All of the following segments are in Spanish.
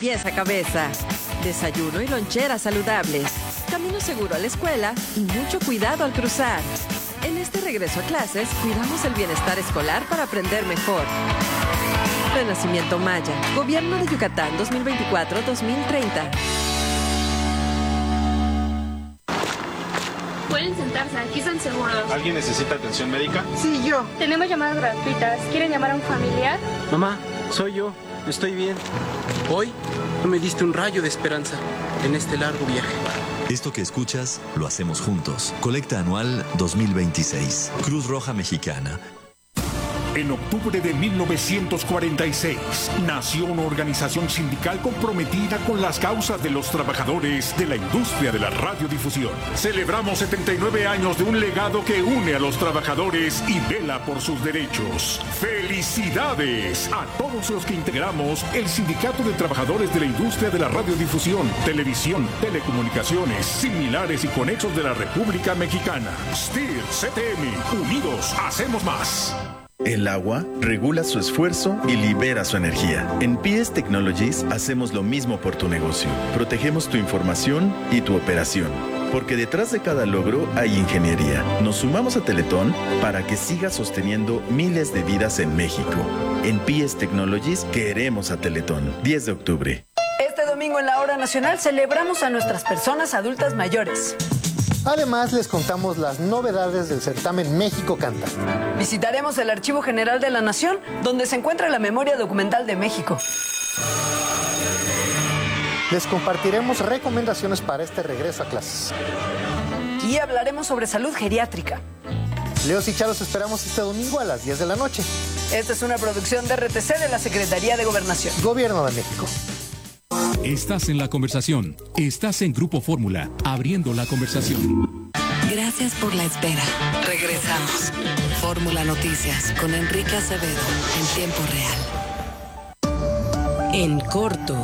pies a cabeza. Desayuno y loncheras saludables. Camino seguro a la escuela y mucho cuidado al cruzar. En este regreso a clases, cuidamos el bienestar escolar para aprender mejor. Renacimiento Maya. Gobierno de Yucatán 2024-2030. Pueden sentarse, aquí están seguros. ¿Alguien necesita atención médica? Sí, yo. Tenemos llamadas gratuitas. ¿Quieren llamar a un familiar? Mamá, soy yo. Estoy bien. Hoy tú me diste un rayo de esperanza en este largo viaje. Esto que escuchas, lo hacemos juntos. Colecta anual 2026. Cruz Roja Mexicana. En octubre de 1946, nació una organización sindical comprometida con las causas de los trabajadores de la industria de la radiodifusión. Celebramos 79 años de un legado que une a los trabajadores y vela por sus derechos. ¡Felicidades a todos los que integramos el Sindicato de Trabajadores de la Industria de la Radiodifusión, Televisión, Telecomunicaciones, Similares y Conexos de la República Mexicana! STIR, CTM, unidos hacemos más. El agua regula su esfuerzo y libera su energía. En PS Technologies hacemos lo mismo por tu negocio. Protegemos tu información y tu operación. Porque detrás de cada logro hay ingeniería. Nos sumamos a Teletón para que siga sosteniendo miles de vidas en México. En PS Technologies queremos a Teletón. 10 de octubre. Este domingo en la Hora Nacional celebramos a nuestras personas adultas mayores. Además, les contamos las novedades del certamen México Canta. Visitaremos el Archivo General de la Nación, donde se encuentra la memoria documental de México. Les compartiremos recomendaciones para este regreso a clases. Y hablaremos sobre salud geriátrica. Leos y Charo, los esperamos este domingo a las 10 de la noche. Esta es una producción de RTC de la Secretaría de Gobernación. Gobierno de México. Estás en la conversación. Estás en Grupo Fórmula, abriendo la conversación. Gracias por la espera. Regresamos. Fórmula Noticias con Enrique Acevedo en tiempo real. En corto.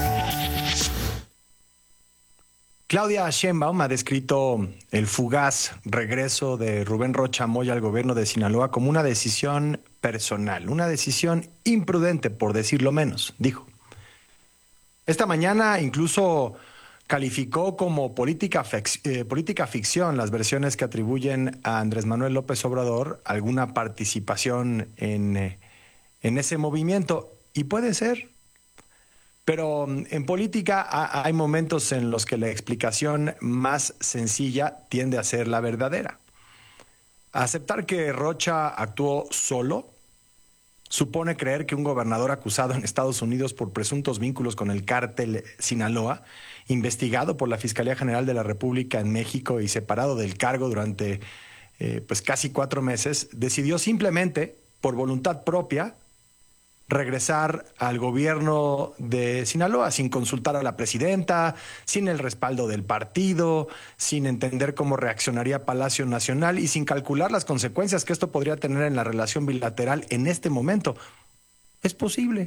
Claudia Sheinbaum ha descrito el fugaz regreso de Rubén Rocha Moya al gobierno de Sinaloa como una decisión personal, una decisión imprudente, por decirlo menos, dijo. Esta mañana incluso calificó como política ficción las versiones que atribuyen a Andrés Manuel López Obrador alguna participación en ese movimiento. Y puede ser, pero en política hay momentos en los que la explicación más sencilla tiende a ser la verdadera. Aceptar que Rocha actuó solo supone creer que un gobernador acusado en Estados Unidos por presuntos vínculos con el cártel Sinaloa, investigado por la Fiscalía General de la República en México y separado del cargo durante casi 4 meses, decidió simplemente, por voluntad propia, regresar al gobierno de Sinaloa sin consultar a la presidenta, sin el respaldo del partido, sin entender cómo reaccionaría Palacio Nacional y sin calcular las consecuencias que esto podría tener en la relación bilateral en este momento. Es posible.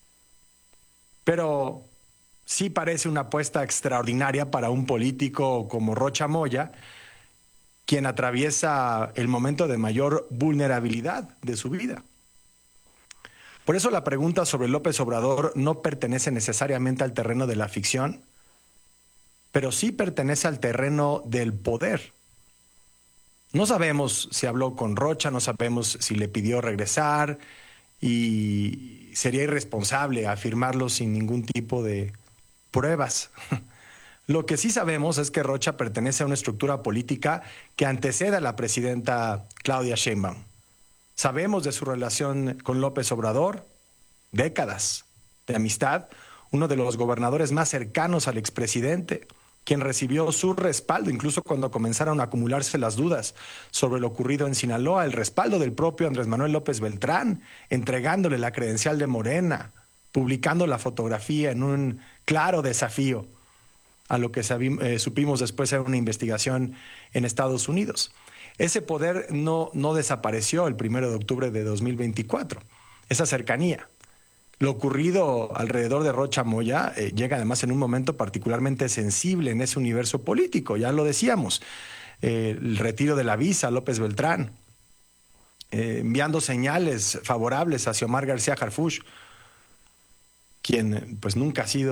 Pero sí parece una apuesta extraordinaria para un político como Rocha Moya, quien atraviesa el momento de mayor vulnerabilidad de su vida. Por eso la pregunta sobre López Obrador no pertenece necesariamente al terreno de la ficción, pero sí pertenece al terreno del poder. No sabemos si habló con Rocha, no sabemos si le pidió regresar y sería irresponsable afirmarlo sin ningún tipo de pruebas. Lo que sí sabemos es que Rocha pertenece a una estructura política que antecede a la presidenta Claudia Sheinbaum. Sabemos de su relación con López Obrador, décadas de amistad, uno de los gobernadores más cercanos al expresidente, quien recibió su respaldo, incluso cuando comenzaron a acumularse las dudas sobre lo ocurrido en Sinaloa, el respaldo del propio Andrés Manuel López Beltrán, entregándole la credencial de Morena, publicando la fotografía en un claro desafío a lo que supimos después era una investigación en Estados Unidos. Ese poder no desapareció el 1 de octubre de 2024, esa cercanía. Lo ocurrido alrededor de Rocha Moya llega además en un momento particularmente sensible en ese universo político, ya lo decíamos, el retiro de la visa a López Beltrán, enviando señales favorables a Xiomara García Harfuch, quien pues nunca ha sido